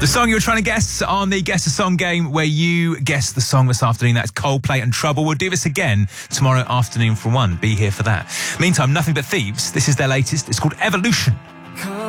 The song you were trying to guess on the Guess a Song game, where you guess the song this afternoon. That's Coldplay and Trouble. We'll do this again tomorrow afternoon from 1. Be here for that. Meantime, Nothing But Thieves. This is their latest. It's called Evolution.